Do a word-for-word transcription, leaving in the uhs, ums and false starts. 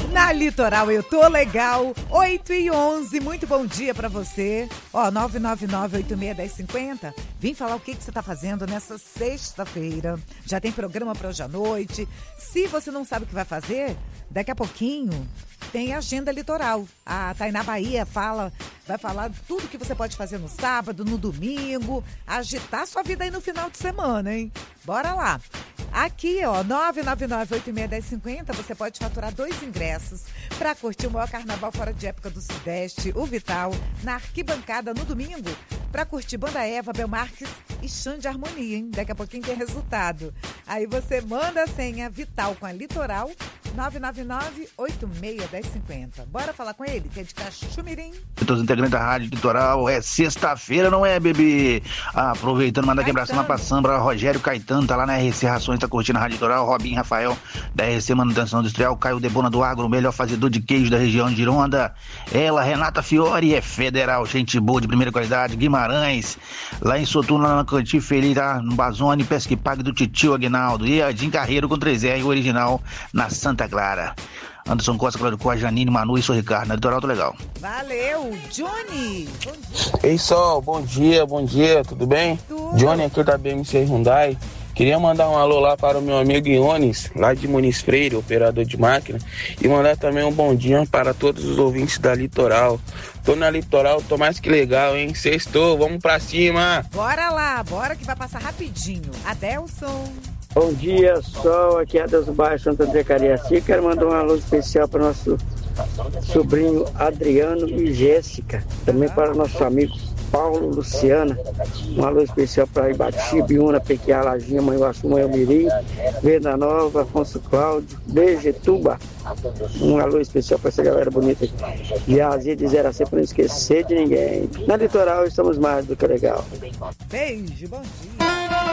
Na Litoral eu tô legal, oito e onze, muito bom dia pra você. Ó, nove nove nove, oito seis um zero cinco zero, vem falar o que, que você tá fazendo nessa sexta-feira. Já tem programa pra hoje à noite. Se você não sabe o que vai fazer, daqui a pouquinho tem Agenda Litoral. A Tainá Bahia fala, vai falar tudo que você pode fazer no sábado, no domingo, agitar sua vida aí no final de semana, hein? Bora lá. Aqui, ó, nove nove nove, oito seis um zero cinco zero, você pode faturar dois ingressos para curtir o maior carnaval fora de época do Sudeste, o Vital, na arquibancada no domingo, para curtir Banda Eva, Belmarques e Xande Harmonia, hein? Daqui a pouquinho tem resultado. Aí você manda a senha Vital com a Litoral, nove nove nove, oito seis um zero cinco zero. Bora falar com ele, que é de Caxumirim. Todos os integrantes da Rádio Litoral, é sexta-feira, não é, bebê? Ah, aproveitando, manda aqui abração lá pra Sambra, Rogério Caetano, tá lá na R C Rações, tá curtindo a Rádio Litoral, Robinho Rafael, da R C Manutenção Industrial, Caio Debona do Agro, o melhor fazedor de queijo da região de Gironda, ela, Renata Fiore, é federal, gente boa, de primeira qualidade, Guimarães, lá em Soturno, lá na Cantinho Feliz, tá no Bazone, Pesque Pague do Titio Aguinaldo, e a Jim Carreiro com três R, original, na Santa Clara. Anderson Costa, Cláudio Costa, Janine, Manu e sou Ricardo, na Litoral, tô legal. Valeu, Johnny. Bom dia. Ei, Sol, bom dia, bom dia, tudo bem? Tudo. Johnny aqui da B M C Hyundai. Queria mandar um alô lá para o meu amigo Iones, lá de Muniz Freire, operador de máquina, e mandar também um bom dia para todos os ouvintes da Litoral. Tô na Litoral, tô mais que legal, hein? Sextou, vamos pra cima! Bora lá, bora que vai passar rapidinho. Adelson. Bom dia, Sol, aqui é Adelson Baixo, Santo André Cariacica. Quero mandar um alô especial para o nosso sobrinho Adriano e Jéssica, também para o nosso amigo Paulo Luciana. Um alô especial para Ibati, Biúna, Pequiá, Lajinha, Manhuaçu, Manhumirim, Venda Nova, Afonso Cláudio, Bejetuba. Um alô especial para essa galera bonita aqui. E a Azia de Zero a cem, para não esquecer de ninguém. Na Litoral estamos mais do que legal. Beijo, bom dia.